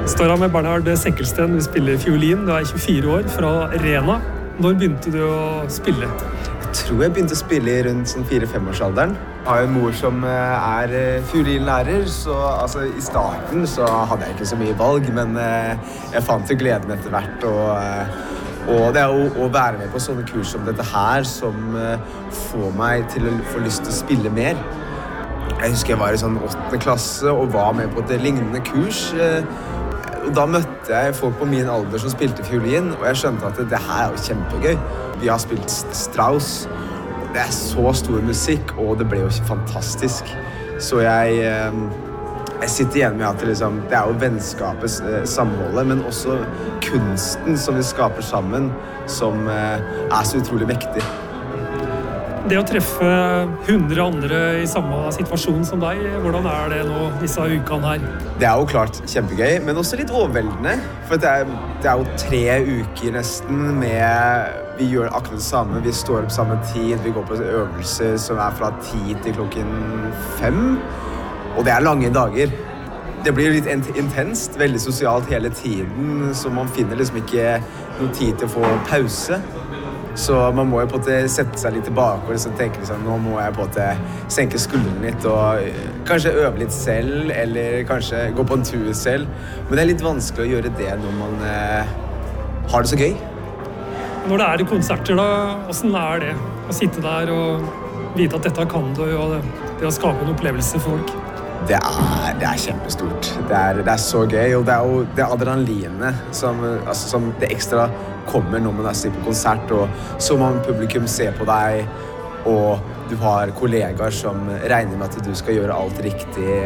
Står her med Bernhard Sekkelsten, du spiller fiolin, du er 24 år, fra Rena. Når begynte du å spille? Jeg tror jeg begynte å spille rundt 4-5-årsalderen. Jeg har en mor som er fiolinlærer, så altså, i starten så hadde jeg ikke så mye valg, men jeg fant jo gleden etter hvert. Og det er å være med på sånne kurs som dette her, som får meg til å få lyst til å spille mer. Jeg husker jeg var i 8. klasse og var med på et lignende kurs. Og da møtte jeg folk på min alder som spilte fiolin, og jeg skjønte at det her er jo kjempegøy. Vi har spilt Strauss, og det er så stor musikk, og det ble jo fantastisk. Så jeg sitter igjen med at det er jo vennskapet, samholdet, men også kunsten som vi skaper sammen, som er så utrolig mektig. Det å treffe 100 andre i samme situasjon som deg, hvordan er det nå disse ukene her? Det er jo klart kjempegøy, men også litt overveldende. For det er jo 3 uker nesten med... Vi gjør akkurat det samme, vi står opp samme tid, vi går på øvelser som er fra 10 til klokken 5. Og det er lange dager. Det blir litt intenst, veldig sosialt hele tiden, så man finner ikke noe tid til å få pause. Så man må jo på en måte sette seg litt tilbake og tenke nå må jeg på en måte senke skuldrene litt og kanskje øve litt selv, eller kanskje gå på en tur selv. Men det er litt vanskelig å gjøre det når man har det så gøy. Når det er i konserter da, hvordan er det å sitte der og vite at dette kan du, og det å skape en opplevelse for folk? Det er kjempestort. Det er så gøy, og det er jo det adrenalinet som det ekstra kommer når man er på konsert, og så må publikum se på deg, og du har kollegaer som regner med at du skal gjøre alt riktig,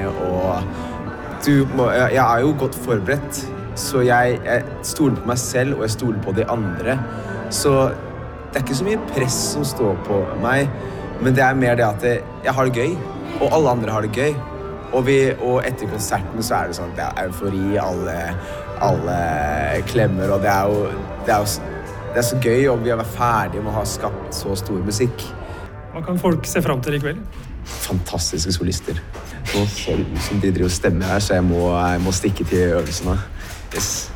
og jeg er jo godt forberedt, så jeg stoler på meg selv, og jeg stoler på de andre, så det er ikke så mye press som står på meg, men det er mer det at jeg har det gøy, og alle andre har det gøy. Og etter konserten så er det er eufori, alle klemmer, og det er så gøy, og vi har vært ferdige med å ha skapt så stor musikk. Hva kan folk se frem til i kveld? Fantastiske solister. Og som de driver og stemmer her, så jeg må stikke til øvelsene. Yes.